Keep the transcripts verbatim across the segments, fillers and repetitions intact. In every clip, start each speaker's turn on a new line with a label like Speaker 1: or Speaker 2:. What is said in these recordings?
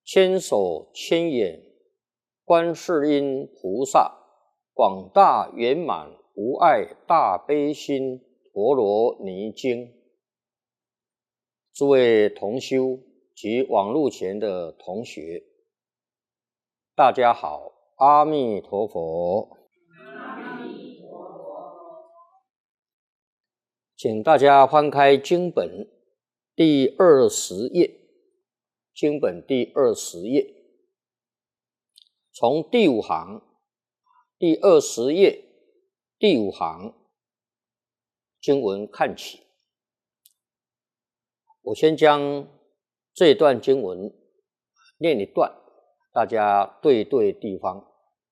Speaker 1: 千手千眼观世音菩萨，广大圆满无碍大悲心陀罗尼经。诸位同修及网络前的同学，大家好，阿弥陀佛。
Speaker 2: 阿弥陀佛。
Speaker 1: 请大家翻开经本第二十页，经本第二十页，从第五行，第二十页第五行经文看起。我先将这段经文念一段，大家对对地方。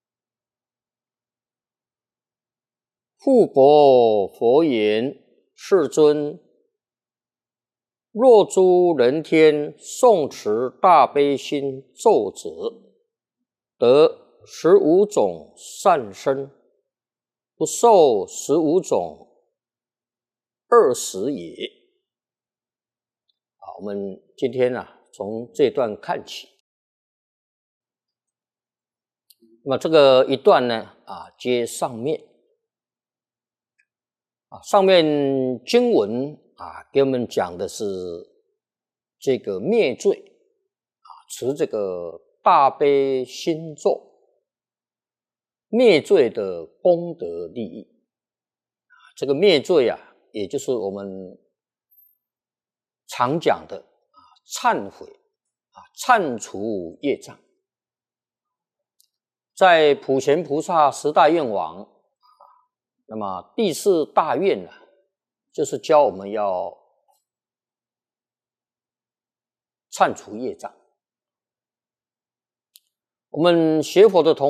Speaker 1: 复博佛言：世尊，若诸人天诵持大悲心咒者，得十五种善身，不受十五种二十也。好，我们今天啊，从这段看起。那么这个一段呢，啊，接上面啊，上面经文啊，给我们讲的是这个灭罪啊，持这个大悲心咒灭罪的功德利益。这个灭罪啊，也就是我们常讲的啊，忏悔啊，忏除业障。在普贤菩萨十大愿王，那么第四大愿呢，就是教我们要忏除业障。我们学佛的同